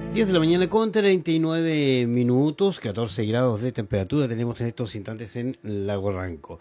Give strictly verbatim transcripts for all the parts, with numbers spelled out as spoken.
diez de la mañana con treinta y nueve minutos, catorce grados de temperatura tenemos en estos instantes en Lago Ranco.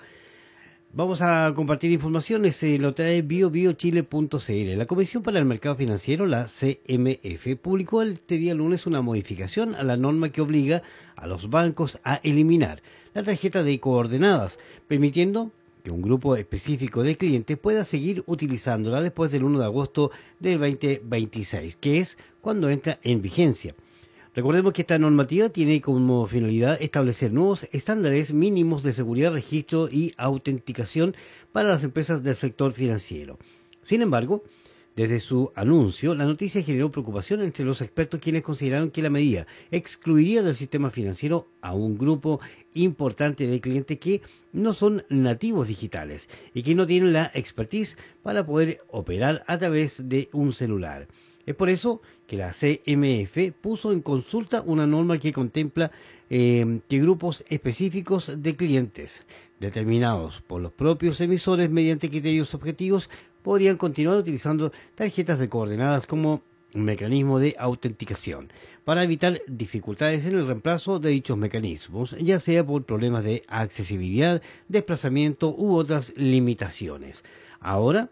Vamos a compartir informaciones, se lo trae bio bio chile punto c l. La Comisión para el Mercado Financiero, la C M F, publicó este día lunes una modificación a la norma que obliga a los bancos a eliminar la tarjeta de coordenadas, permitiendo que un grupo específico de clientes pueda seguir utilizándola después del uno de agosto del veinte veintiséis, que es cuando entra en vigencia. Recordemos que esta normativa tiene como finalidad establecer nuevos estándares mínimos de seguridad, registro y autenticación para las empresas del sector financiero. Sin embargo, desde su anuncio, la noticia generó preocupación entre los expertos, quienes consideraron que la medida excluiría del sistema financiero a un grupo importante de clientes que no son nativos digitales y que no tienen la expertise para poder operar a través de un celular. Es por eso que la C M F puso en consulta una norma que contempla eh, que grupos específicos de clientes, determinados por los propios emisores mediante criterios objetivos, podrían continuar utilizando tarjetas de coordenadas como un mecanismo de autenticación, para evitar dificultades en el reemplazo de dichos mecanismos, ya sea por problemas de accesibilidad, desplazamiento u otras limitaciones. Ahora,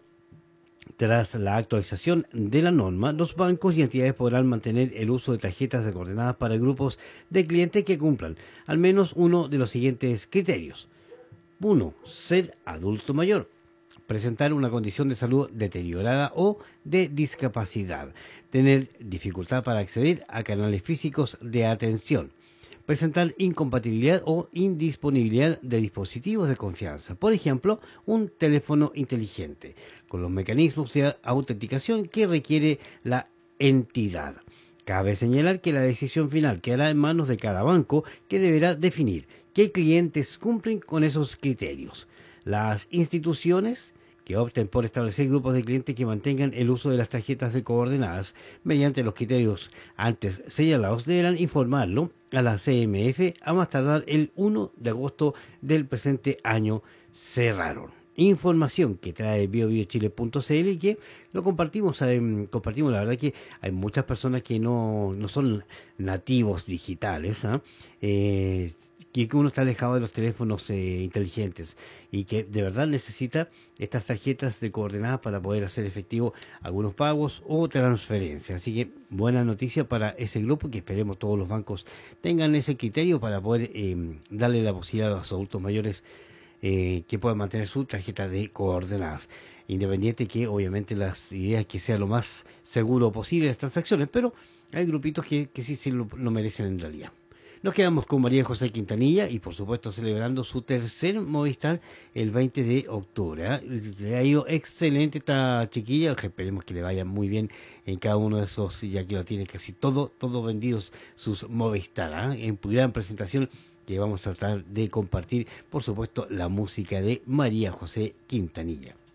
tras la actualización de la norma, los bancos y entidades podrán mantener el uso de tarjetas de coordenadas para grupos de clientes que cumplan al menos uno de los siguientes criterios. uno. Ser adulto mayor. Presentar una condición de salud deteriorada o de discapacidad. Tener dificultad para acceder a canales físicos de atención. Presentar incompatibilidad o indisponibilidad de dispositivos de confianza, por ejemplo, un teléfono inteligente, con los mecanismos de autenticación que requiere la entidad. Cabe señalar que la decisión final quedará en manos de cada banco, que deberá definir qué clientes cumplen con esos criterios. Las instituciones que opten por establecer grupos de clientes que mantengan el uso de las tarjetas de coordenadas mediante los criterios antes señalados deberán informarlo a la C M F a más tardar el uno de agosto del presente año, cerraron. Información que trae bio bio chile punto c l y que lo compartimos, eh, compartimos, la verdad que hay muchas personas que no, no son nativos digitales, ¿eh? Eh, que uno está alejado de los teléfonos eh, inteligentes y que de verdad necesita estas tarjetas de coordenadas para poder hacer efectivo algunos pagos o transferencias. Así que buena noticia para ese grupo, que esperemos todos los bancos tengan ese criterio para poder eh, darle la posibilidad a los adultos mayores eh, que puedan mantener su tarjeta de coordenadas. Independiente que obviamente las ideas que sea lo más seguro posible las transacciones, pero hay grupitos que, que sí, sí lo, lo merecen en realidad. Nos quedamos con María José Quintanilla y por supuesto celebrando su tercer Movistar el veinte de octubre. ¿eh? Le ha ido excelente esta chiquilla, esperemos que le vaya muy bien en cada uno de esos, ya que lo tiene casi todo, todo vendidos sus Movistar. ¿eh? En gran presentación que vamos a tratar de compartir, por supuesto, la música de María José Quintanilla.